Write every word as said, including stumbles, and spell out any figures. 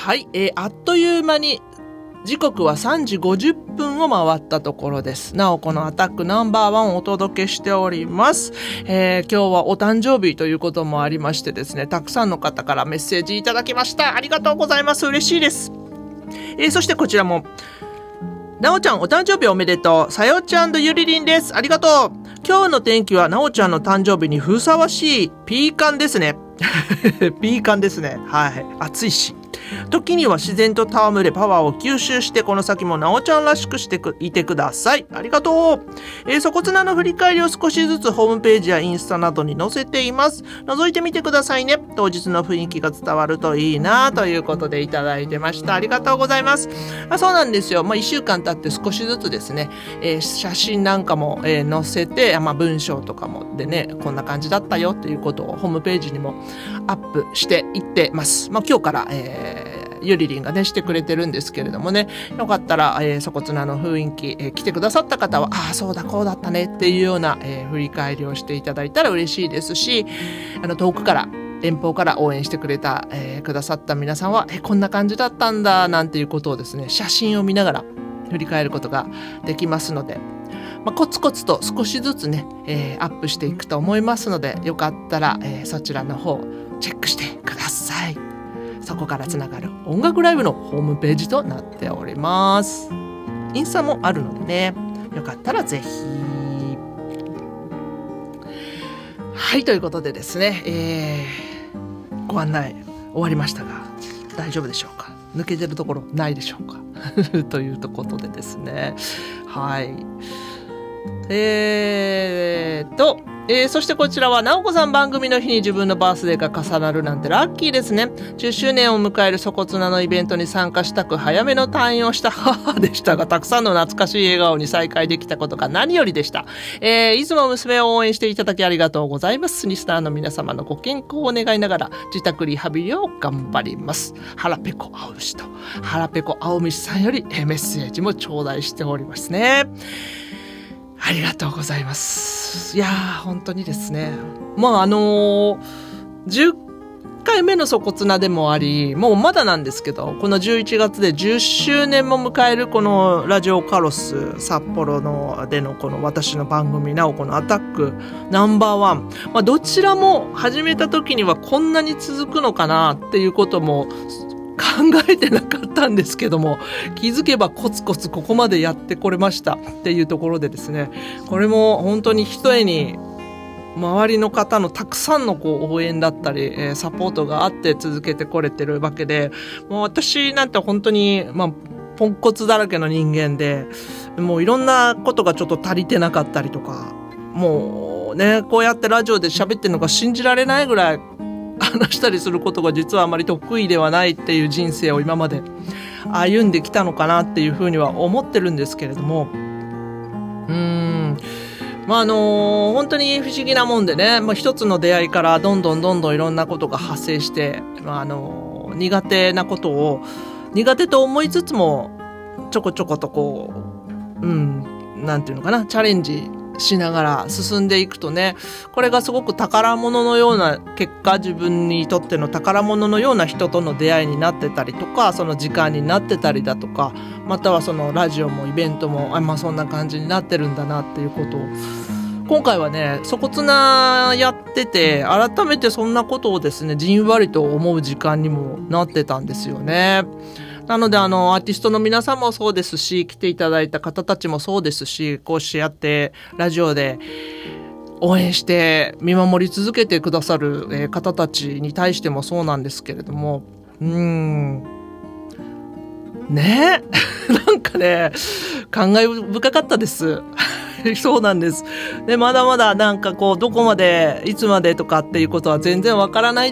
はい、えー、あっという間に時刻はさんじごじゅっぷんを回ったところです。なおこのアタックナンバーワンをお届けしております、えー、今日はお誕生日ということもありましてですね、たくさんの方からメッセージいただきました。ありがとうございます。嬉しいです。えー、そしてこちらもなおちゃんお誕生日おめでとう。さよちゃんとゆりりんです。ありがとう。今日の天気はなおちゃんの誕生日にふさわしいピーカンですね。ピーカンですね。はい。暑いし。時には自然と戯れパワーを吸収してこの先もなおちゃんらしくしてくいてください。ありがとう。えー、そこつなの振り返りを少しずつホームページやインスタなどに載せています。覗いてみてくださいね。当日の雰囲気が伝わるといいなということでいただいてました。ありがとうございます。あ、そうなんですよ。まあ、いっしゅうかん経って少しずつですね、えー、写真なんかも、えー、載せて、まあ、文章とかもでね、こんな感じだったよということをホームページにもアップしていってます。まあ、今日から、えーゆりりんがねしてくれてるんですけれどもね、よかったら、えー、そこつなの雰囲気、えー、来てくださった方はああそうだこうだったねっていうような、えー、振り返りをしていただいたら嬉しいですし、あの遠くから遠方から応援してくれた、えー、くださった皆さんはえこんな感じだったんだなんていうことをですね、写真を見ながら振り返ることができますので、まあ、コツコツと少しずつね、えー、アップしていくと思いますので、よかったら、えー、そちらの方チェックしてください。そこからつながる音楽ライブのホームページとなっております。インスタもあるのでね、よかったらぜひ。はい、ということでですね、えー、ご案内終わりましたが大丈夫でしょうか。抜けてるところないでしょうかということでですね、はいえーとえー、そしてこちらはなおこさん番組の日に自分のバースデーが重なるなんてラッキーですね。じゅっしゅうねんを迎えるそこつなのイベントに参加したく早めの退院をした母でしたが、たくさんの懐かしい笑顔に再会できたことが何よりでした。えー、いつも娘を応援していただきありがとうございます。リスナーの皆様のご健康を願いながら自宅リハビリを頑張ります。腹ペコ青虫と腹ペコ青虫さんよりメッセージも頂戴しておりますね。ありがとうございます。いやー本当にですね、まああのー、じゅっかいめのそこつなでもあり、もうまだなんですけど、このじゅういちがつでじゅっしゅうねんも迎えるこのラジオカロス札幌のでのこの私の番組なおこのアタックナンバーワン、まあ、どちらも始めた時にはこんなに続くのかなっていうことも考えてなかったんですけども、気づけばコツコツここまでやってこれましたっていうところでですね、これも本当に一重に周りの方のたくさんのこう応援だったり、えー、サポートがあって続けてこれてるわけで、もう私なんて本当にまあポンコツだらけの人間で、もういろんなことがちょっと足りてなかったりとか、もうねこうやってラジオで喋ってるのが信じられないぐらい話したりすることが実はあまり得意ではないっていう人生を今まで歩んできたのかなっていうふうには思ってるんですけれども、うーんまああのー、本当に不思議なもんでね、まあ、一つの出会いからどんどんどんどんいろんなことが発生して、まああのー、苦手なことを苦手と思いつつもちょこちょことこう、うん、なんていうのかな、チャレンジしながら進んでいくとね、これがすごく宝物のような結果、自分にとっての宝物のような人との出会いになってたりとか、その時間になってたりだとか、またはそのラジオもイベントもあ、まあ、そんな感じになってるんだなっていうことを今回はね、そこつなやってて改めてそんなことをですねじんわりと思う時間にもなってたんですよね。なのであのアーティストの皆さんもそうですし、来ていただいた方たちもそうですし、こうしてやってラジオで応援して見守り続けてくださる方たちに対してもそうなんですけれども、うーんねなんかね感慨深かったですそうなんです。でまだまだなんかこうどこまでいつまでとかっていうことは全然わからない